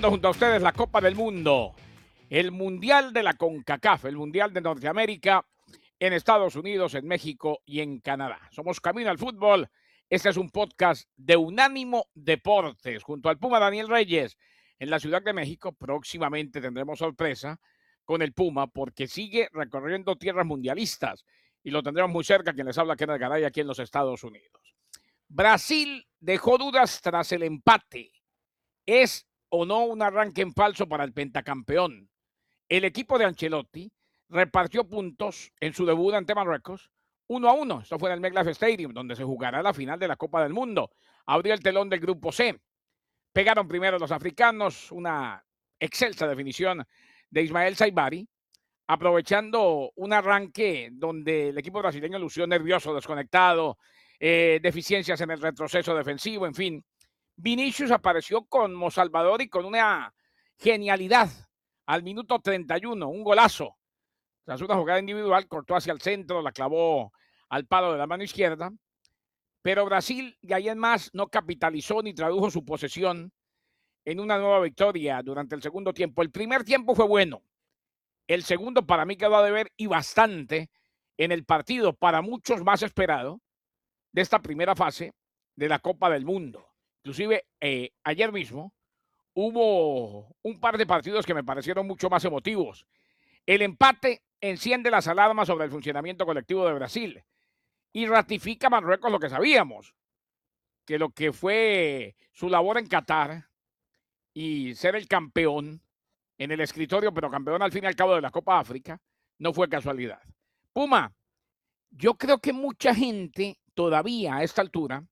Disfrutando junto a ustedes la Copa del Mundo, el Mundial de la CONCACAF, el Mundial de Norteamérica, en Estados Unidos, en México y en Canadá. Somos Camino al Fútbol. Este es un podcast de Unánimo Deportes, junto al Puma Daniel Reyes, en la Ciudad de México. Próximamente tendremos sorpresa con el Puma, porque sigue recorriendo tierras mundialistas y lo tendremos muy cerca. Quien les habla, Kenneth Garay, aquí en los Estados Unidos. Brasil dejó dudas tras el empate. ¿Es o no un arranque en falso para el pentacampeón? El equipo de Ancelotti repartió puntos en su debut ante Marruecos 1-1. Esto fue en el MetLife Stadium, donde se jugará la final de la Copa del Mundo. Abrió el telón del grupo C. Pegaron primero los africanos, una excelsa definición de Ismael Saibari, aprovechando un arranque donde el equipo brasileño lució nervioso, desconectado, deficiencias en el retroceso defensivo, en fin. Vinicius apareció como Salvador y con una genialidad al minuto 31, un golazo. Tras una jugada individual, cortó hacia el centro, la clavó al palo de la mano izquierda, pero Brasil de ahí en más no capitalizó ni tradujo su posesión en una nueva victoria durante el segundo tiempo. El primer tiempo fue bueno, el segundo para mí quedó a deber y bastante en el partido, para muchos más esperado, de esta primera fase de la Copa del Mundo. Inclusive ayer mismo hubo un par de partidos que me parecieron mucho más emotivos. El empate enciende las alarmas sobre el funcionamiento colectivo de Brasil y ratifica a Marruecos lo que sabíamos, que lo que fue su labor en Qatar y ser el campeón en el escritorio, pero campeón al fin y al cabo de la Copa África, no fue casualidad. Puma, yo creo que mucha gente todavía a esta altura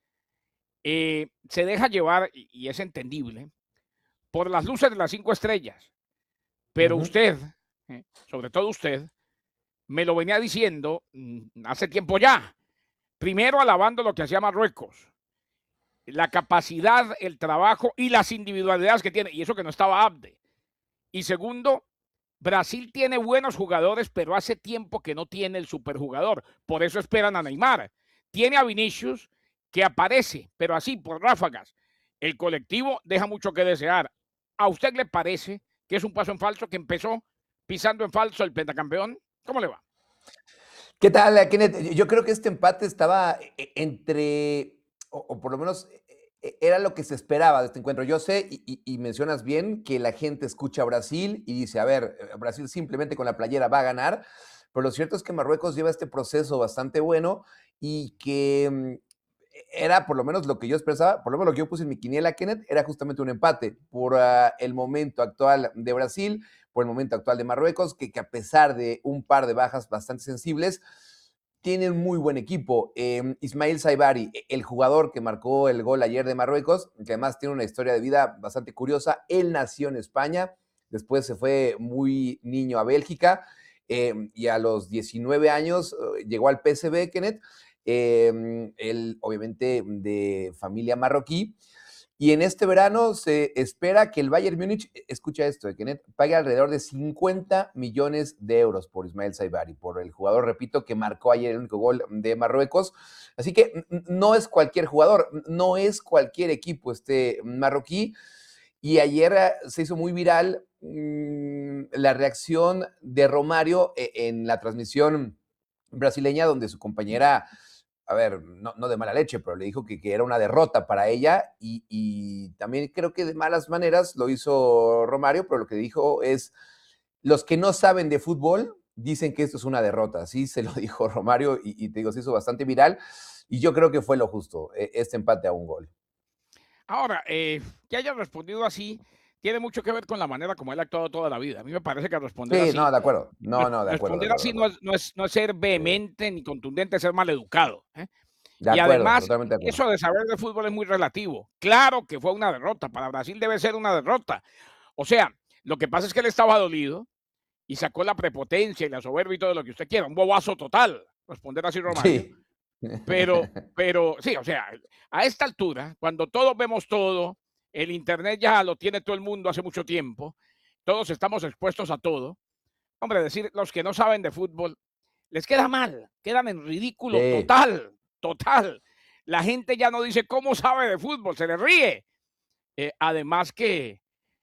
se deja llevar, y es entendible, por las luces de las 5 estrellas. Pero usted, sobre todo usted, me lo venía diciendo hace tiempo ya. Primero alabando lo que hacía Marruecos, la capacidad, el trabajo y las individualidades que tiene, y eso que no estaba Abde. Y segundo, Brasil tiene buenos jugadores, pero hace tiempo que no tiene el superjugador. Por eso esperan a Neymar. Tiene a Vinicius, que aparece, pero así, por ráfagas. El colectivo deja mucho que desear. ¿A usted le parece que es un paso en falso, que empezó pisando en falso el pentacampeón? ¿Cómo le va? ¿Qué tal, Kenneth? Yo creo que este empate estaba entre, o por lo menos era lo que se esperaba de este encuentro. Yo sé, y mencionas bien, que la gente escucha a Brasil y dice, a ver, Brasil simplemente con la playera va a ganar, pero lo cierto es que Marruecos lleva este proceso bastante bueno y que era por lo menos lo que yo expresaba, por lo menos lo que yo puse en mi quiniela, Kenneth, era justamente un empate por el momento actual de Brasil, por el momento actual de Marruecos, que a pesar de un par de bajas bastante sensibles, tienen muy buen equipo. Ismail Saibari, el jugador que marcó el gol ayer de Marruecos, que además tiene una historia de vida bastante curiosa, él nació en España, después se fue muy niño a Bélgica, y a los 19 años llegó al PSV, Kenneth, él obviamente de familia marroquí, y en este verano se espera que el Bayern Múnich, escucha esto, Kenneth, pague alrededor de 50 millones de euros por Ismael Saibari, por el jugador, repito, que marcó ayer el único gol de Marruecos. Así que no es cualquier jugador, no es cualquier equipo este marroquí. Y ayer se hizo muy viral la reacción de Romario en la transmisión brasileña, donde su compañera, a ver, no de mala leche, pero le dijo que era una derrota para ella y también creo que de malas maneras lo hizo Romario, pero lo que dijo es, los que no saben de fútbol dicen que esto es una derrota, así se lo dijo Romario y te digo, se hizo bastante viral y yo creo que fue lo justo, este empate a un gol. Ahora, que haya respondido así, tiene mucho que ver con la manera como él ha actuado toda la vida. A mí me parece que responder Sí, así, no, de acuerdo, no, de acuerdo, de responder acuerdo, de así acuerdo. no es ser Sí. vehemente ni contundente, es ser maleducado, ¿eh? De Y acuerdo, además, totalmente de acuerdo. eso de saber de fútbol es muy relativo. Claro que fue una derrota, para Brasil debe ser una derrota. O sea, lo que pasa es que él estaba dolido y sacó la prepotencia y la soberbia y todo lo que usted quiera, un bobazo total, responder así Romario. Sí. Pero sí, o sea, a esta altura, cuando todos vemos todo, el internet ya lo tiene todo el mundo hace mucho tiempo, todos estamos expuestos a todo. Hombre, decir los que no saben de fútbol, les queda mal, quedan en ridículo Sí, total, total. La gente ya no dice cómo sabe de fútbol, se le ríe. Además que